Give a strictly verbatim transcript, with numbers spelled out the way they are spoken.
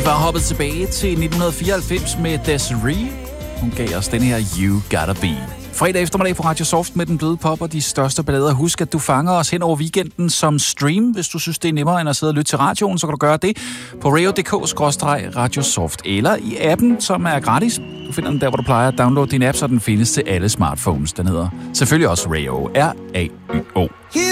var hoppet tilbage til nitten fireoghalvfems med Desiree. Hun gav os den her You Gotta Be. Fredag eftermiddag på Radio Soft med den bløde pop og de største ballader. Husk, at du fanger os hen over weekenden som stream. Hvis du synes, det er nemmere end at sidde og lytte til radioen, så kan du gøre det på radio punktum d k skråstreg radiosoft eller i appen, som er gratis. Du finder den der, hvor du plejer at downloade din app, så den findes til alle smartphones. Den hedder selvfølgelig også Rayo. R A Y O.